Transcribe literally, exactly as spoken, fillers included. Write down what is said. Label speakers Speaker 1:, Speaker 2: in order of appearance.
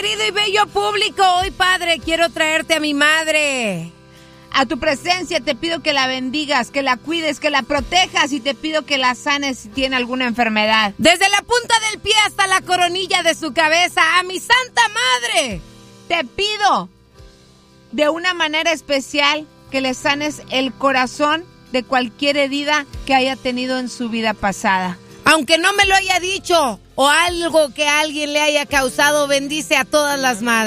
Speaker 1: querido y bello público, hoy, Padre, quiero traerte a mi madre. A tu presencia te pido que la bendigas, que la cuides, que la protejas y te pido que la sanes si tiene alguna enfermedad. Desde la punta del pie hasta la coronilla de su cabeza, a mi Santa Madre, te pido de una manera especial que le sanes el corazón de cualquier herida que haya tenido en su vida pasada. Aunque no me lo haya dicho o algo que alguien le haya causado, bendice a todas las madres.